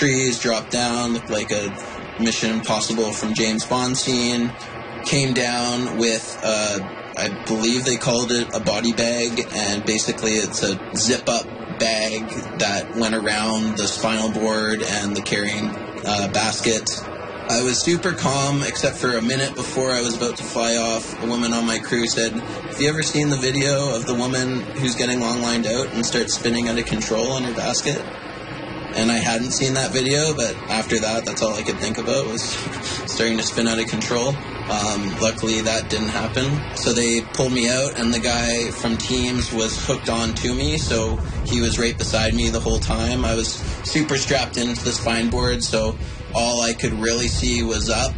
trees, dropped down, looked like a Mission Impossible from James Bond scene. Came down with, I believe they called it a body bag, and basically it's a zip-up bag that went around the spinal board and the carrying basket. I was super calm, except for a minute before I was about to fly off. A woman on my crew said, "Have you ever seen the video of the woman who's getting long lined out and starts spinning out of control on her basket?" And I hadn't seen that video, but after that, that's all I could think about was starting to spin out of control. Luckily, that didn't happen. So they pulled me out, and the guy from Teams was hooked on to me, so he was right beside me the whole time. I was super strapped into the spine board, so all I could really see was up.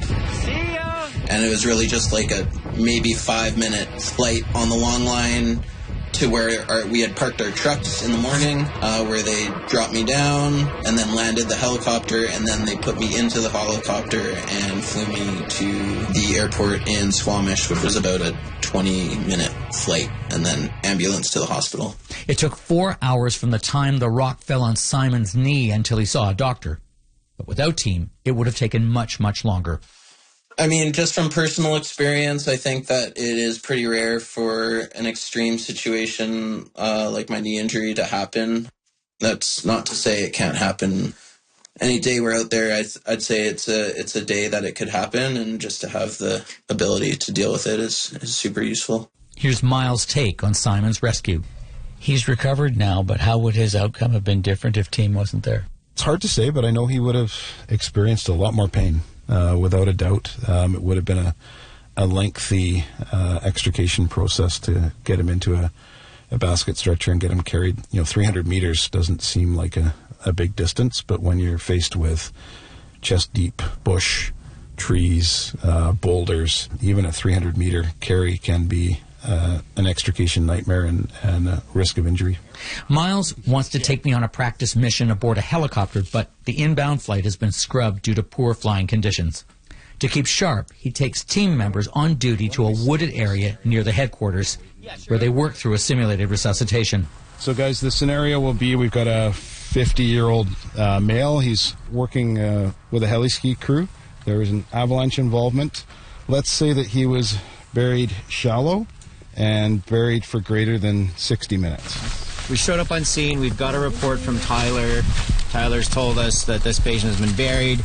And it was really just like a maybe 5-minute flight on the long line to where we had parked our trucks in the morning, where they dropped me down and then landed the helicopter, and then they put me into the helicopter and flew me to the airport in Squamish, which was about a 20-minute flight, and then ambulance to the hospital. It took 4 hours from the time the rock fell on Simon's knee until he saw a doctor. But without Team, it would have taken much, much longer. I mean, just from personal experience, I think that it is pretty rare for an extreme situation like my knee injury to happen. That's not to say it can't happen. Any day we're out there, I'd say it's a day that it could happen, and just to have the ability to deal with it is super useful. Here's Miles' take on Simon's rescue. He's recovered now, but how would his outcome have been different if Team wasn't there? It's hard to say, but I know he would have experienced a lot more pain. Without a doubt, it would have been a lengthy extrication process to get him into a basket stretcher and get him carried. 300 meters doesn't seem like a big distance, but when you're faced with chest-deep bush, trees, boulders, even a 300-meter carry can be an extrication nightmare and a risk of injury. Miles wants to take me on a practice mission aboard a helicopter, but the inbound flight has been scrubbed due to poor flying conditions. To keep sharp, he takes team members on duty to a wooded area near the headquarters, where they work through a simulated resuscitation. So, guys, the scenario will be we've got a 50-year-old male. He's working with a heli-ski crew. There was an avalanche involvement. Let's say that he was buried shallow and buried for greater than 60 minutes. We showed up on scene. We've got a report from Tyler. Tyler's told us that this patient has been buried.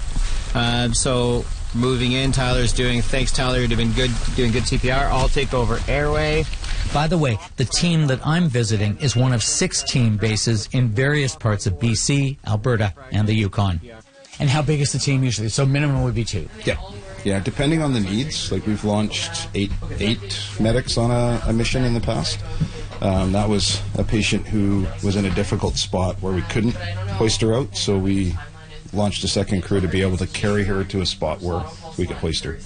So moving in, thanks Tyler, you've been good, doing good CPR. I'll take over airway. By the way, the team that I'm visiting is one of 6 team bases in various parts of BC, Alberta, and the Yukon. And how big is the team usually? So minimum would be 2. Yeah, depending on the needs. Like, we've launched eight medics on a mission in the past. That was a patient who was in a difficult spot where we couldn't hoist her out, so we launched a second crew to be able to carry her to a spot where we could hoist her.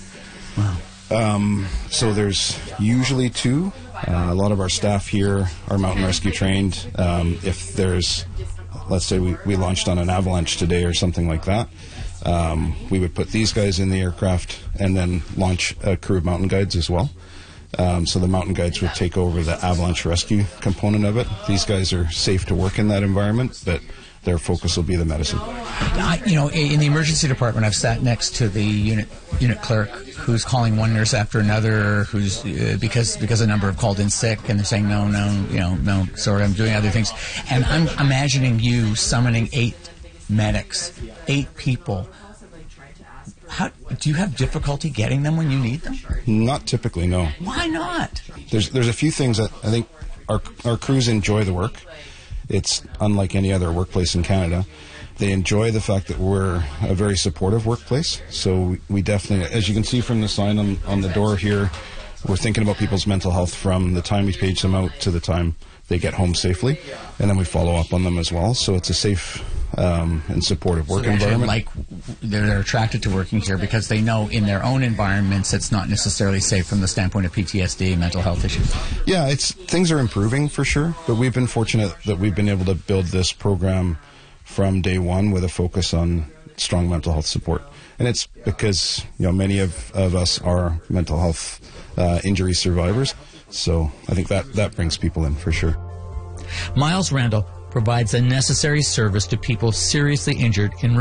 Wow. So there's usually 2. A lot of our staff here are mountain rescue trained. If there's, let's say we launched on an avalanche today or something like that, we would put these guys in the aircraft and then launch a crew of mountain guides as well. So the mountain guides would take over the avalanche rescue component of it. These guys are safe to work in that environment, but their focus will be the medicine. In the emergency department, I've sat next to the unit clerk who's calling one nurse after another, who's because a number have called in sick, and they're saying no, sorry, I'm doing other things. And I'm imagining you summoning 8 medics, 8 people. How do you have difficulty getting them when you need them? Not typically, no. Why not? There's a few things that I think our crews enjoy the work. It's unlike any other workplace in Canada. They enjoy the fact that we're a very supportive workplace. So we definitely, as you can see from the sign on the door here, we're thinking about people's mental health from the time we page them out to the time they get home safely, and then we follow up on them as well. So it's a safe and supportive work environment. They're attracted to working here because they know in their own environments it's not necessarily safe from the standpoint of PTSD, mental health issues. Yeah, things are improving for sure, but we've been fortunate that we've been able to build this program from day one with a focus on strong mental health support. And it's because many of us are mental health injury survivors, so I think that brings people in for sure. Miles Randall provides a necessary service to people seriously injured in